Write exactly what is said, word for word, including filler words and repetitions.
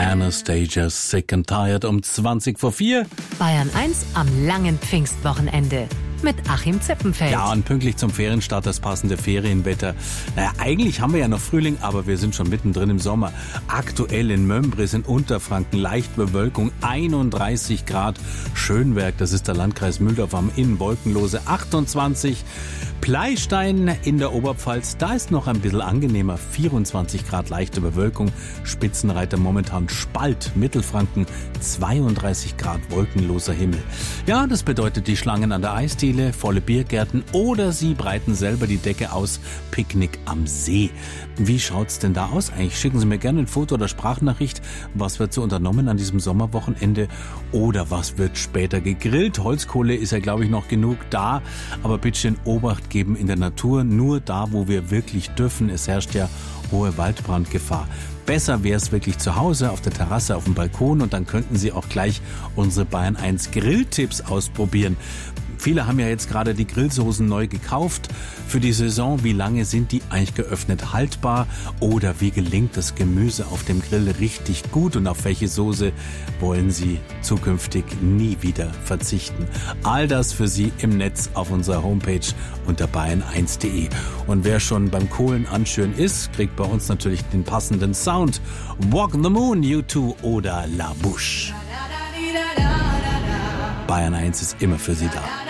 Anastasia, Sick and Tired um zwanzig vor vier. Bayern eins am langen Pfingstwochenende mit Achim Zippenfeld. Ja, und pünktlich zum Ferienstart das passende Ferienwetter. Naja, eigentlich haben wir ja noch Frühling, aber wir sind schon mittendrin im Sommer. Aktuell in Mömbris in Unterfranken leicht Bewölkung, einunddreißig Grad. Schönberg, das ist der Landkreis Mühldorf am Inn, wolkenlose achtundzwanzig. Pleistein in der Oberpfalz, da ist noch ein bisschen angenehmer, vierundzwanzig Grad leichte Bewölkung. Spitzenreiter momentan Spalt, Mittelfranken, zweiunddreißig Grad wolkenloser Himmel. Ja, das bedeutet die Schlangen an der Eisdiele, volle Biergärten oder Sie breiten selber die Decke aus, Picknick am See. Wie schaut's denn da aus eigentlich? Schicken Sie mir gerne ein Foto oder Sprachnachricht. Was wird so unternommen an diesem Sommerwochenende? Oder was wird später gegrillt? Holzkohle ist ja, glaube ich, noch genug da. Aber bitte schön Obacht geben in der Natur. Nur da, wo wir wirklich dürfen. Es herrscht ja hohe Waldbrandgefahr. Besser wäre es wirklich zu Hause, auf der Terrasse, auf dem Balkon. Und dann könnten Sie auch gleich unsere Bayern eins Grilltipps ausprobieren. Viele haben ja jetzt gerade die Grillsoßen neu gekauft für die Saison. Wie lange sind die eigentlich geöffnet haltbar? Oder wie gelingt das Gemüse auf dem Grill richtig gut? Und auf welche Soße wollen Sie zukünftig nie wieder verzichten? All das für Sie im Netz auf unserer Homepage unter bayern eins punkt de. Und wer schon beim Kohlen anschüren ist, kriegt bei uns natürlich den passenden Sound. Walk the Moon, U zwei oder La Bouche. Bayern eins ist immer für Sie da.